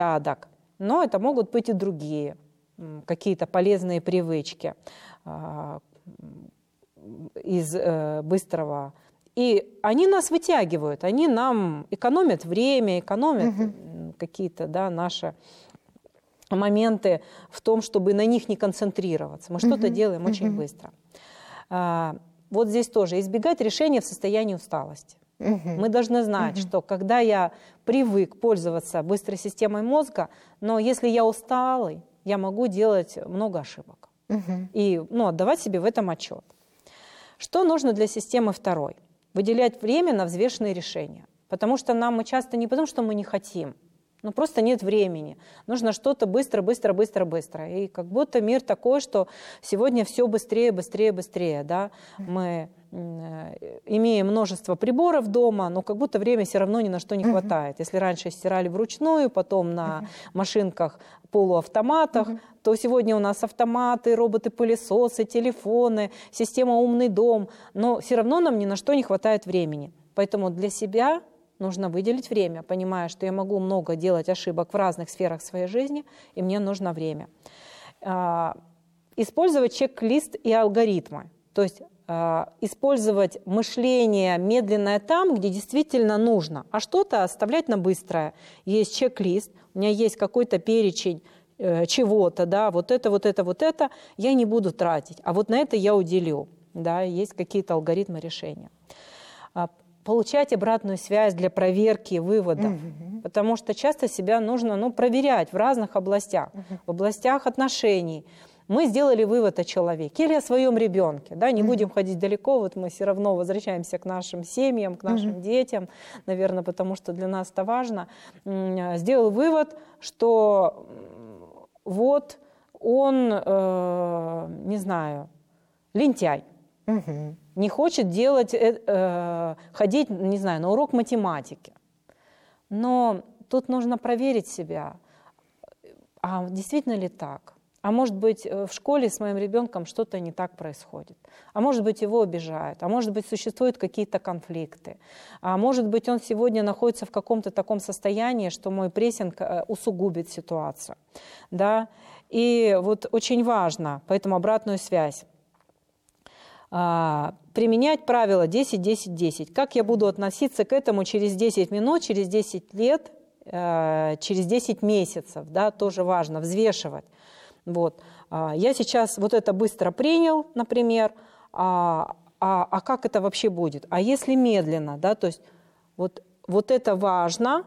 порядок, но это могут быть и другие какие-то полезные привычки из быстрого. И они нас вытягивают, они нам экономят время, экономят какие-то, да, наши моменты в том, чтобы на них не концентрироваться. Мы что-то делаем очень быстро. Вот здесь тоже избегать решения в состоянии усталости. Мы должны знать, что когда я привык пользоваться быстрой системой мозга, но если я усталый, я могу делать много ошибок. И отдавать себе в этом отчет. Что нужно для системы второй? Выделять время на взвешенные решения. Потому что мы часто не потому, что мы не хотим, но просто нет времени. Нужно что-то быстро. И как будто мир такой, что сегодня все быстрее. Да? Мы имеем множество приборов дома, но как будто время все равно ни на что не хватает. Если раньше стирали вручную, потом на машинках, полуавтоматах, то сегодня у нас автоматы, роботы-пылесосы, телефоны, система «Умный дом». Но все равно нам ни на что не хватает времени. Поэтому для себя нужно выделить время, понимая, что я могу много делать ошибок в разных сферах своей жизни, и мне нужно время. Использовать чек-лист и алгоритмы. То есть использовать мышление медленное там, где действительно нужно, а что-то оставлять на быстрое. Есть чек-лист, у меня есть какой-то перечень чего-то, да, вот это я не буду тратить, а вот на это я уделю. Да, есть какие-то алгоритмы решения. Получать обратную связь для проверки выводов, потому что часто себя нужно проверять в разных областях, в областях отношений. Мы сделали вывод о человеке или о своем ребенке, да, не будем ходить далеко, вот мы все равно возвращаемся к нашим семьям, к нашим детям, наверное, потому что для нас это важно. Сделал вывод, что вот он, не знаю, лентяй. Не хочет ходить, не знаю, на урок математики. Но тут нужно проверить себя. А действительно ли так? А может быть, в школе с моим ребенком что-то не так происходит. А может быть, его обижают. А может быть, существуют какие-то конфликты. А может быть, он сегодня находится в каком-то таком состоянии, что мой прессинг усугубит ситуацию. Да? И вот очень важно, поэтому обратную связь. Применять правило 10-10-10. Как я буду относиться к этому через 10 минут, через 10 лет, через 10 месяцев. Да? Тоже важно взвешивать. Вот. Я сейчас вот это быстро принял, например, а как это вообще будет? А если медленно, да, то есть вот это важно,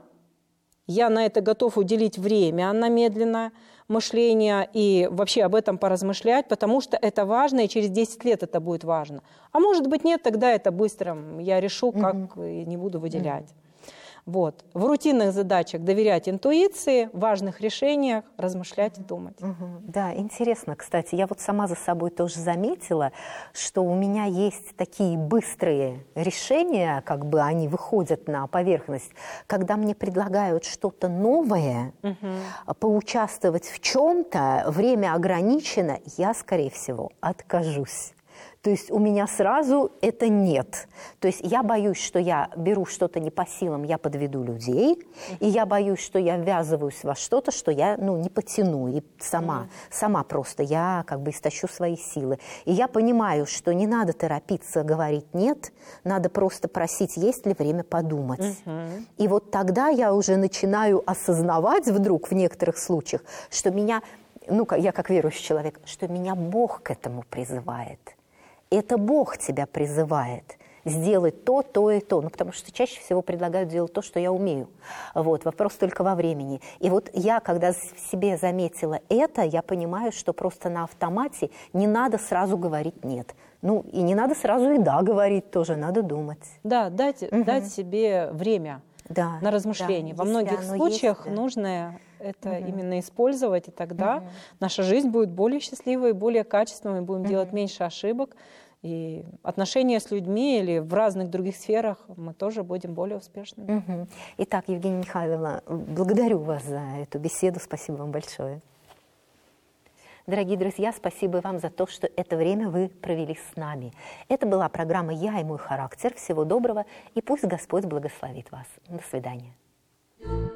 я на это готов уделить время, на медленное мышление и вообще об этом поразмышлять, потому что это важно, и через 10 лет это будет важно. А может быть нет, тогда это быстро я решу, как и не буду выделять. Вот. В рутинных задачах доверять интуиции, в важных решениях размышлять и думать. Да, интересно, кстати, я вот сама за собой тоже заметила, что у меня есть такие быстрые решения, как бы они выходят на поверхность, когда мне предлагают что-то новое, поучаствовать в чем-то, время ограничено, я, скорее всего, откажусь. То есть у меня сразу это нет. То есть я боюсь, что я беру что-то не по силам, я подведу людей, и я боюсь, что я ввязываюсь во что-то, что я не потяну, и сама просто, я как бы истощу свои силы. И я понимаю, что не надо торопиться говорить «нет», надо просто просить, есть ли время подумать. И вот тогда я уже начинаю осознавать вдруг в некоторых случаях, что меня, я как верующий человек, что меня Бог к этому призывает. Это Бог тебя призывает сделать то и то. Потому что чаще всего предлагают делать то, что я умею. Вот, вопрос только во времени. И вот я, когда в себе заметила это, я понимаю, что просто на автомате не надо сразу говорить «нет». И не надо сразу и «да» говорить тоже, надо думать. Да, дать себе время на размышление. Во многих случаях нужно это именно использовать, и тогда наша жизнь будет более счастливой, более качественной, мы будем делать меньше ошибок, и отношения с людьми или в разных других сферах мы тоже будем более успешными. Итак, Евгения Михайловна, благодарю вас за эту беседу, спасибо вам большое. Дорогие друзья, спасибо вам за то, что это время вы провели с нами. Это была программа «Я и мой характер». Всего доброго, и пусть Господь благословит вас. До свидания.